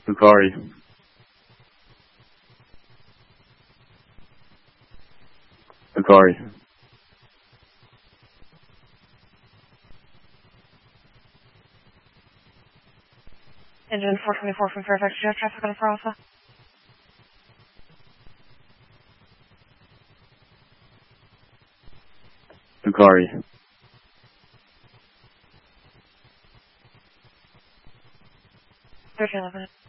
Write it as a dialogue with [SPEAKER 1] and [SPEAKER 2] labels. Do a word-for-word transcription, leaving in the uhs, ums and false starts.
[SPEAKER 1] Bukhari. Bukhari.
[SPEAKER 2] Engine four twenty-four from Fairfax, do you have traffic on a four Alpha?
[SPEAKER 1] Bukhari.
[SPEAKER 2] thirteen eleven.